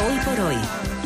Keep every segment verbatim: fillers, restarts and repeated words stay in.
Hoy por hoy.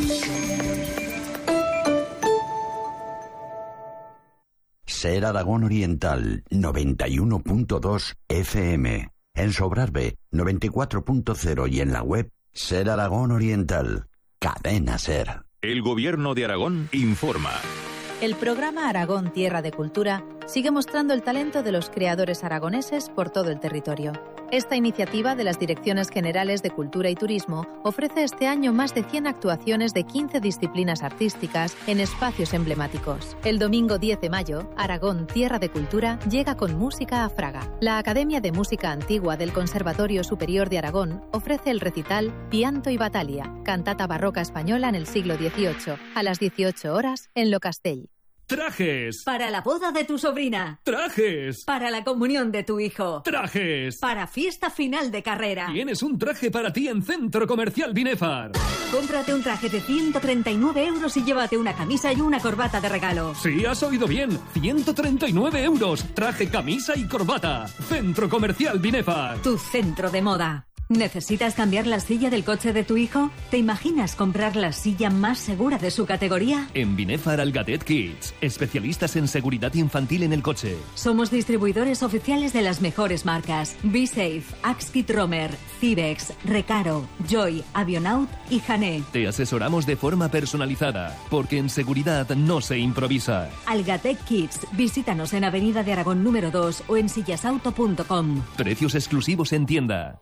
Ser Aragón Oriental, noventa y uno punto dos F M. En Sobrarbe, noventa y cuatro punto cero y en la web Ser Aragón Oriental. Cadena Ser. El Gobierno de Aragón informa. El programa Aragón Tierra de Cultura sigue mostrando el talento de los creadores aragoneses por todo el territorio. Esta iniciativa de las Direcciones Generales de Cultura y Turismo ofrece este año más de cien actuaciones de quince disciplinas artísticas en espacios emblemáticos. El domingo diez de mayo, Aragón Tierra de Cultura llega con música a Fraga. La Academia de Música Antigua del Conservatorio Superior de Aragón ofrece el recital Pianto y Battalia, cantata barroca española en el siglo dieciocho, a las dieciocho horas en Lo Castell. ¡Trajes! Para la boda de tu sobrina. ¡Trajes! Para la comunión de tu hijo. ¡Trajes! Para fiesta final de carrera. Tienes un traje para ti en Centro Comercial Binefar. Cómprate un traje de ciento treinta y nueve euros y llévate una camisa y una corbata de regalo. Sí, has oído bien. ciento treinta y nueve euros. Traje, camisa y corbata. Centro Comercial Binefar. Tu centro de moda. ¿Necesitas cambiar la silla del coche de tu hijo? ¿Te imaginas comprar la silla más segura de su categoría? En Binefar Algatet Kids, especialistas en seguridad infantil en el coche. Somos distribuidores oficiales de las mejores marcas: B-Safe, Axkit Romer, Cibex, Recaro, Joy, Avionaut y Jané. Te asesoramos de forma personalizada, porque en seguridad no se improvisa. Algatet Kids, visítanos en Avenida de Aragón número dos o en sillasauto punto com. Precios exclusivos en tienda.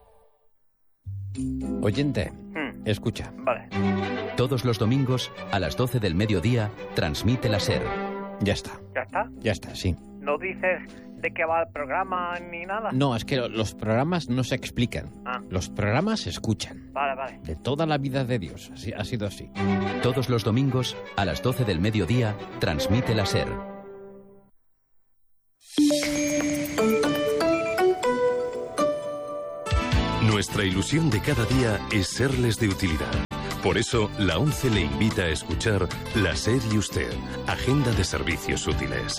Oyente, hmm. escucha. Vale. Todos los domingos, a las doce del mediodía, transmite la SER. Ya está. ¿Ya está? Ya está, sí. ¿No dices de qué va el programa ni nada? No, es que los programas no se explican. Ah. Los programas se escuchan. Vale, vale. De toda la vida de Dios. Así, ha sido así. Todos los domingos, a las doce del mediodía, transmite la SER. Nuestra ilusión de cada día es serles de utilidad. Por eso, la ONCE le invita a escuchar La SER y Usted, Agenda de Servicios Útiles.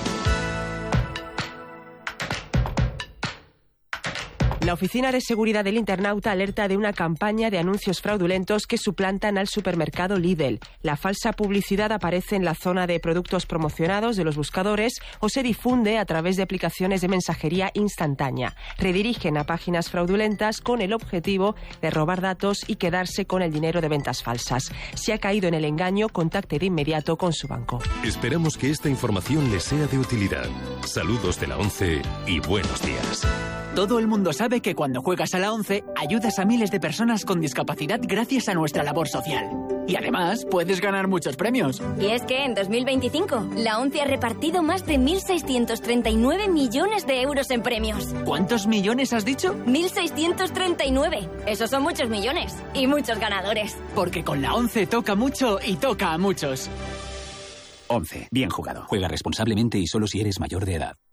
La Oficina de Seguridad del Internauta alerta de una campaña de anuncios fraudulentos que suplantan al supermercado Lidl. La falsa publicidad aparece en la zona de productos promocionados de los buscadores o se difunde a través de aplicaciones de mensajería instantánea. Redirigen a páginas fraudulentas con el objetivo de robar datos y quedarse con el dinero de ventas falsas. Si ha caído en el engaño, contacte de inmediato con su banco. Esperamos que esta información le sea de utilidad. Saludos de la ONCE y buenos días. Todo el mundo sabe que cuando juegas a la ONCE ayudas a miles de personas con discapacidad gracias a nuestra labor social. Y además puedes ganar muchos premios. Y es que en dos mil veinticinco la ONCE ha repartido más de mil seiscientos treinta y nueve millones de euros en premios. ¿Cuántos millones has dicho? mil seiscientos treinta y nueve. Esos son muchos millones. Y muchos ganadores. Porque con la ONCE toca mucho y toca a muchos. ONCE. Bien jugado. Juega responsablemente y solo si eres mayor de edad.